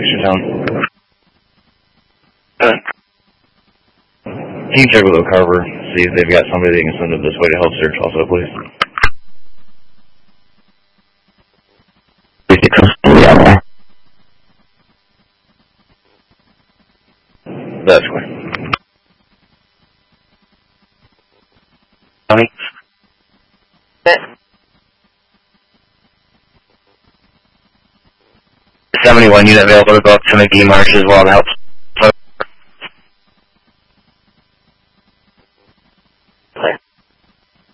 section town. Can you check with Oak Harbor, see if they've got somebody they can send up this way to help search also, please? That's clear. Tony? 71 unit available to go up to McGee Marsh as well to help